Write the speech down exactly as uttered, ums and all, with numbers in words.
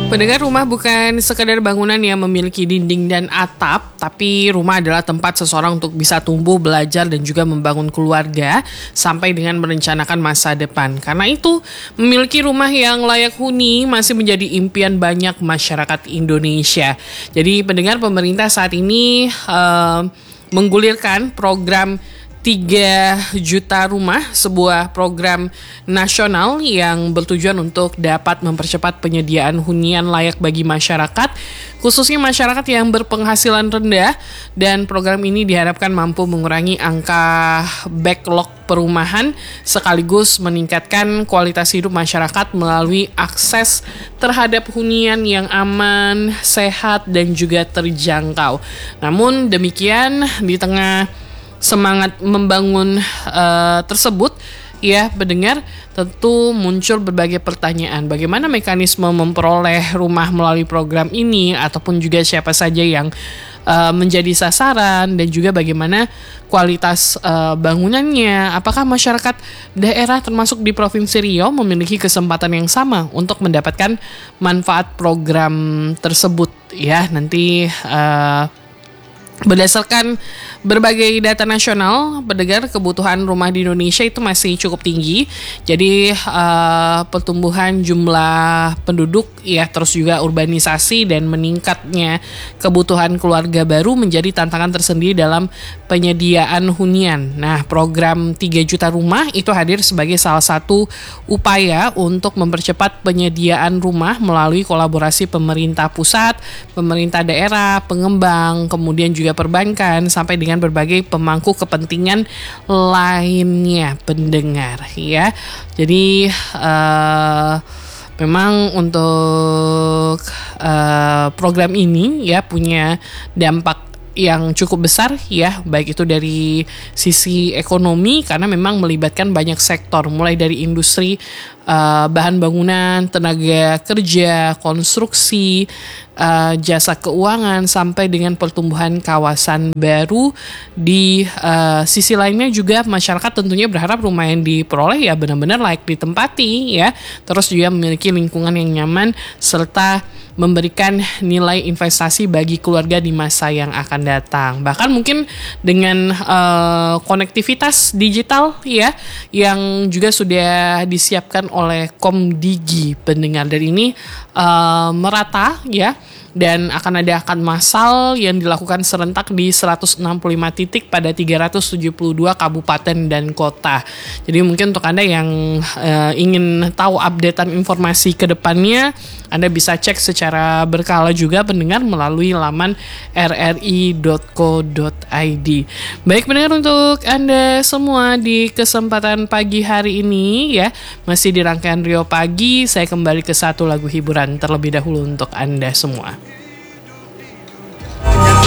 Pendengar, rumah bukan sekadar bangunan yang memiliki dinding dan atap, tapi rumah adalah tempat seseorang untuk bisa tumbuh, belajar, dan juga membangun keluarga sampai dengan merencanakan masa depan. Karena itu, memiliki rumah yang layak huni masih menjadi impian banyak masyarakat Indonesia. Jadi pendengar, pemerintah saat ini uh, menggulirkan program tiga juta rumah, sebuah program nasional yang bertujuan untuk dapat mempercepat penyediaan hunian layak bagi masyarakat, khususnya masyarakat yang berpenghasilan rendah, dan program ini diharapkan mampu mengurangi angka backlog perumahan sekaligus meningkatkan kualitas hidup masyarakat melalui akses terhadap hunian yang aman, sehat, dan juga terjangkau. Namun demikian, di tengah semangat membangun uh, tersebut, ya pendengar, tentu muncul berbagai pertanyaan. Bagaimana mekanisme memperoleh rumah melalui program ini, ataupun juga siapa saja yang uh, menjadi sasaran, dan juga bagaimana kualitas uh, bangunannya. Apakah masyarakat daerah termasuk di Provinsi Riau memiliki kesempatan yang sama untuk mendapatkan manfaat program tersebut? Ya, nanti uh, berdasarkan berbagai data nasional, pendengar, kebutuhan rumah di Indonesia itu masih cukup tinggi. Jadi uh, pertumbuhan jumlah penduduk, ya, terus juga urbanisasi dan meningkatnya kebutuhan keluarga baru menjadi tantangan tersendiri dalam penyediaan hunian. Nah, program tiga juta rumah itu hadir sebagai salah satu upaya untuk mempercepat penyediaan rumah melalui kolaborasi pemerintah pusat, pemerintah daerah, pengembang, kemudian juga perbankan, sampai dengan berbagai pemangku kepentingan lainnya, pendengar, ya. Jadi uh, memang untuk uh, program ini, ya, punya dampak yang cukup besar, ya, baik itu dari sisi ekonomi karena memang melibatkan banyak sektor, mulai dari industri uh, bahan bangunan, tenaga kerja, konstruksi, uh, jasa keuangan, sampai dengan pertumbuhan kawasan baru. Di uh, sisi lainnya juga masyarakat tentunya berharap rumah yang diperoleh ya benar-benar layak ditempati, ya, terus juga memiliki lingkungan yang nyaman serta memberikan nilai investasi bagi keluarga di masa yang akan datang. Bahkan mungkin dengan uh, konektivitas digital, ya, yang juga sudah disiapkan oleh Komdigi, pendengar, dan ini uh, merata, ya, dan akan ada akad massal yang dilakukan serentak di seratus enam puluh lima titik pada tiga ratus tujuh puluh dua kabupaten dan kota. Jadi mungkin untuk Anda yang uh, ingin tahu updatean informasi ke depannya, Anda bisa cek secara berkala juga, pendengar, melalui laman r r i dot co dot i d. Baik pendengar, untuk Anda semua di kesempatan pagi hari ini, ya, masih di rangkaian Rio Pagi, saya kembali ke satu lagu hiburan terlebih dahulu untuk Anda semua.